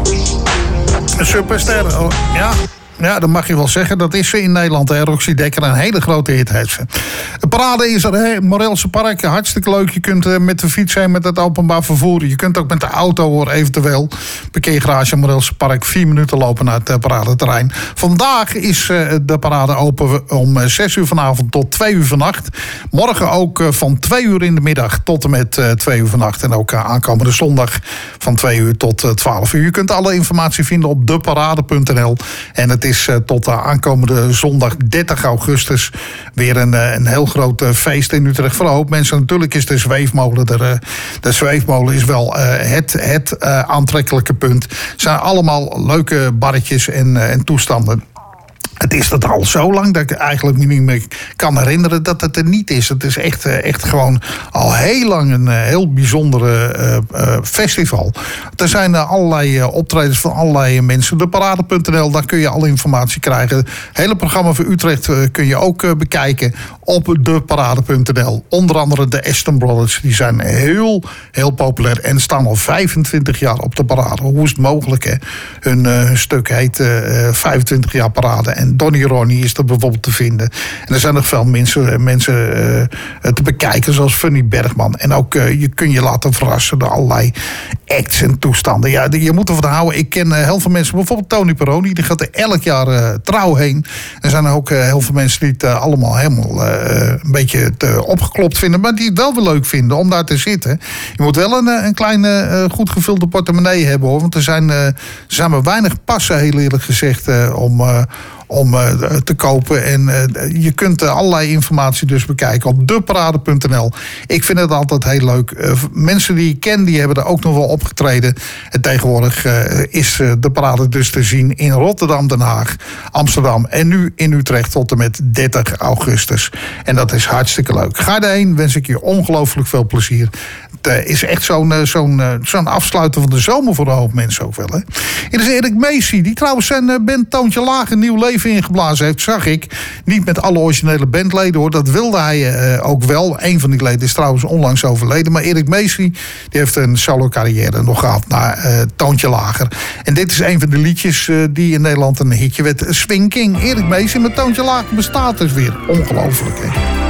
Een superster, oh, ja. Ja, dat mag je wel zeggen. Dat is ze in Nederland. Hè. Roxy Dekker, een hele grote hit heeft ze. De parade is er, hè. Morelse Park, hartstikke leuk. Je kunt met de fiets zijn, met het openbaar vervoer. Je kunt ook met de auto, hoor, eventueel. Parkeergarage Morelse Park, 4 minuten lopen naar het paradeterrein. Vandaag is de parade open om 6 uur vanavond tot 2 uur vannacht. Morgen ook van 2 uur in de middag tot en met 2 uur vannacht. En ook aankomende zondag van 2 uur tot 12 uur. Je kunt alle informatie vinden op deparade.nl. En het is tot aankomende zondag 30 augustus weer een heel groot feest in Utrecht. Voor een hoop mensen natuurlijk is de zweefmolen er. De zweefmolen is wel het aantrekkelijke punt. Het zijn allemaal leuke barretjes en toestanden. Het is dat al zo lang dat ik eigenlijk me niet meer kan herinneren dat het er niet is. Het is echt gewoon al heel lang een heel bijzondere festival. Er zijn allerlei optredens van allerlei mensen. De parade.nl, daar kun je alle informatie krijgen. Het hele programma voor Utrecht kun je ook bekijken op deparade.nl. Onder andere de Aston Brothers, die zijn heel populair en staan al 25 jaar op de parade. Hoe is het mogelijk, hè? Hun stuk heet 25 jaar parade. En Donny Ronnie is er bijvoorbeeld te vinden. En er zijn nog veel mensen te bekijken, zoals Funny Bergman. En ook je kun je laten verrassen door allerlei acts en toestanden. Ja, je moet ervan houden. Ik ken heel veel mensen, bijvoorbeeld Tony Peroni, die gaat er elk jaar trouw heen. Er zijn ook heel veel mensen die het allemaal helemaal een beetje opgeklopt vinden, maar die het wel weer leuk vinden om daar te zitten. Je moet wel een kleine, goed gevulde portemonnee hebben, hoor. Want er zijn maar weinig passen, heel eerlijk gezegd, om te kopen. En je kunt allerlei informatie dus bekijken op deparade.nl. Ik vind het altijd heel leuk. Mensen die ik ken, die hebben er ook nog wel opgetreden. En tegenwoordig is de parade dus te zien in Rotterdam, Den Haag, Amsterdam en nu in Utrecht tot en met 30 augustus. En dat is hartstikke leuk. Ga erheen, wens ik je ongelooflijk veel plezier. Het is echt zo'n afsluiten van de zomer voor een hoop mensen ook wel. Hè? Hier is Erik Macy, die trouwens zijn band Toontje Laag een nieuw leven ingeblazen heeft, zag ik. Niet met alle originele bandleden, hoor. Dat wilde hij ook wel. Een van die leden is trouwens onlangs overleden. Maar Erik Macy, die heeft een solo carrière nog gehad naar Toontje Lager. En dit is een van de liedjes die in Nederland een hitje werd. Swing King. Erik Macy met Toontje Lager bestaat dus weer. Ongelooflijk, hè?